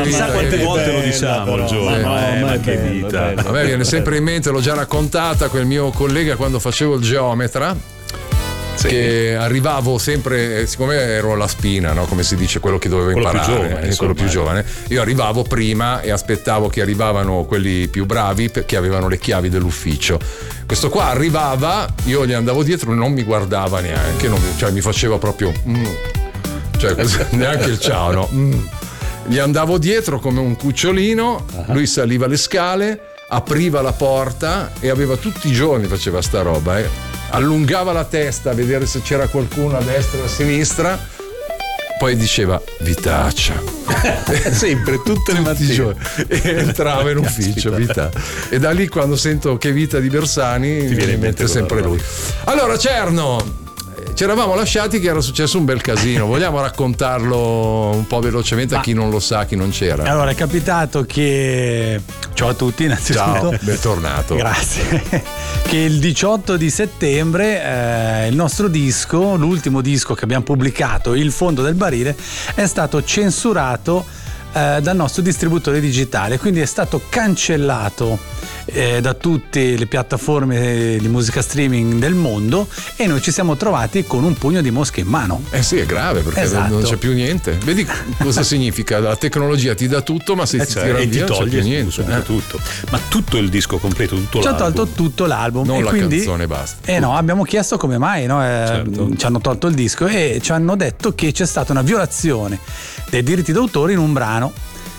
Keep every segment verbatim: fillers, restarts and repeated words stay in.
chissà quante che volte bella, lo diciamo al giorno. Ma no, eh, ma ma è che bello, vita. bello. A me viene sempre in mente, l'ho già raccontata, quel mio collega quando facevo il geometra. Sì. Che arrivavo sempre, siccome ero la spina, no? Come si dice, quello che dovevo quello imparare, più giovane, eh, quello più giovane, io arrivavo prima e aspettavo che arrivavano quelli più bravi perché avevano le chiavi dell'ufficio. Questo qua arrivava, io gli andavo dietro e non mi guardava neanche, non, cioè mi faceva proprio mm, cioè neanche il ciao, no? Mm. Gli andavo dietro come un cucciolino, uh-huh. Lui saliva le scale, apriva la porta e aveva tutti i giorni, faceva sta roba, eh. Allungava la testa a vedere se c'era qualcuno a destra o a sinistra, poi diceva vitaccia sempre, tutte le mattine, e entrava in ufficio vita. E da lì, quando sento che vita di Bersani, mi viene in mente sempre lui. Allora, Cerno, ci eravamo lasciati che era successo un bel casino. Vogliamo raccontarlo un po' velocemente a chi non lo sa, chi non c'era? Allora, è capitato che, ciao a tutti innanzitutto. Ciao, bentornato. Grazie. Che il diciotto di settembre eh, il nostro disco, l'ultimo disco che abbiamo pubblicato, Il fondo del barile, è stato censurato eh, dal nostro distributore digitale, quindi è stato cancellato eh, da tutte le piattaforme di musica streaming del mondo, e noi ci siamo trovati con un pugno di mosche in mano. Eh sì, è grave, perché esatto. non c'è più niente. Vedi cosa significa? La tecnologia ti dà tutto, ma se eh ti cioè, tira e via ti toglie non c'è più niente. eh. tutto. Ma tutto il disco completo, tutto ci l'album. Ci ha tolto tutto l'album. Non e la quindi, canzone, basta. Eh no, abbiamo chiesto come mai, no? Eh, certo. Ci hanno tolto il disco e ci hanno detto che c'è stata una violazione dei diritti d'autore in un brano,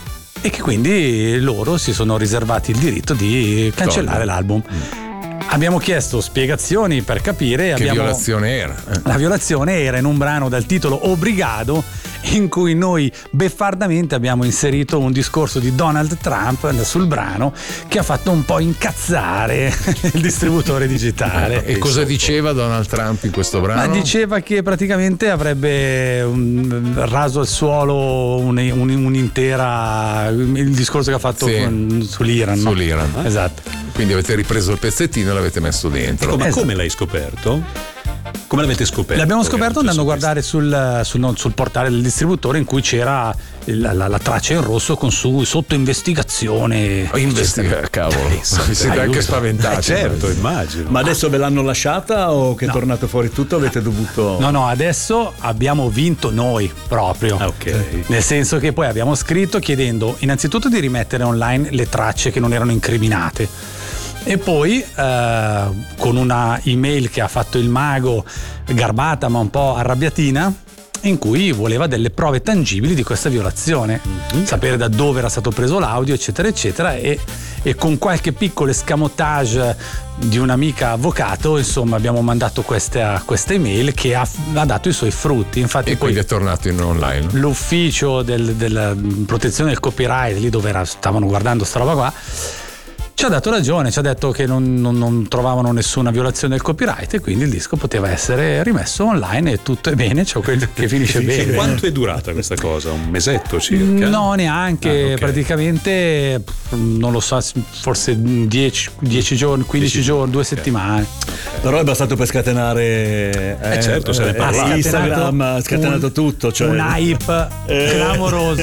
e che quindi loro si sono riservati il diritto di cancellare Tolga. l'album. Mm. Abbiamo chiesto spiegazioni per capire. Che abbiamo... violazione era? Eh. La violazione era in un brano dal titolo Obrigado, in cui noi beffardamente abbiamo inserito un discorso di Donald Trump sul brano, che ha fatto un po' incazzare il distributore digitale. E cosa diceva Donald Trump in questo brano? Ma diceva che praticamente avrebbe un, raso al suolo un, un, un'intera, il discorso che ha fatto sì. con, sull'Iran. Sull'Iran. No? Esatto. Quindi avete ripreso il pezzettino e l'avete messo dentro. Ecco, ma esatto. come l'hai scoperto? Come l'avete scoperto? L'abbiamo scoperto andando a guardare sul, sul, sul portale del distributore, in cui c'era la, la, la traccia in rosso con su sotto investigazione. Investiga, cavolo. Vi siete Aiuto. anche spaventati. Eh, certo, immagino. Ma adesso ve l'hanno lasciata o che No. è tornato fuori tutto avete dovuto... No, no, adesso abbiamo vinto noi proprio. Ah, ok. Nel senso che poi abbiamo scritto chiedendo innanzitutto di rimettere online le tracce che non erano incriminate. E poi eh, con una email che ha fatto il mago, garbata ma un po' arrabbiatina, in cui voleva delle prove tangibili di questa violazione, mm-hmm. sapere da dove era stato preso l'audio, eccetera eccetera, e, e con qualche piccolo escamotage di un'amica avvocato, insomma, abbiamo mandato questa, questa email che ha, ha dato i suoi frutti. Infatti E poi quindi è tornato in online. l'ufficio del, della protezione del copyright, lì dove era, stavano guardando sta roba qua, ci ha dato ragione, ci ha detto che non, non, non trovavano nessuna violazione del copyright, e quindi il disco poteva essere rimesso online e tutto è bene, cioè quello che finisce bene. Quanto è durata questa cosa? Un mesetto circa? No, neanche, Ah, okay. praticamente non lo so, forse dieci giorni, quindici giorni, due settimane. Però è bastato per scatenare eh, Eh, certo, se ne eh, parla. Instagram, ha scatenato un, tutto, cioè... un hype Eh. clamoroso.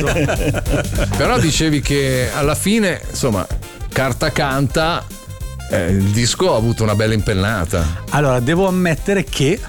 Però dicevi che alla fine, insomma, carta canta, eh, il disco ha avuto una bella impennata. Allora, devo ammettere che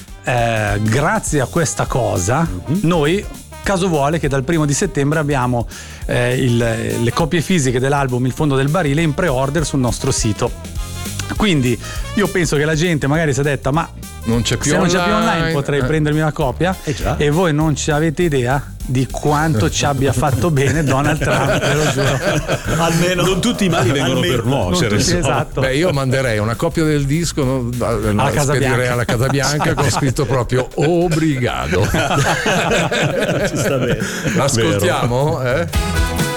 eh, grazie a questa cosa mm-hmm. noi, caso vuole che dal primo di settembre abbiamo eh, il, le copie fisiche dell'album Il fondo del barile in pre-order sul nostro sito. Quindi io penso che la gente magari si è detta: ma non c'è più se non online, c'è più online potrei eh. prendermi una copia, Eh già. e voi non ci avete idea di quanto ci abbia fatto bene Donald Trump, ve lo giuro. Almeno non tutti i mali vengono almeno, per nuocere. Non tutti, insomma. esatto. Beh, io manderei una copia del disco, no, alla Casa Bianca, alla Casa Bianca con scritto proprio Obrigado. ci sta bene. L'ascoltiamo? Eh?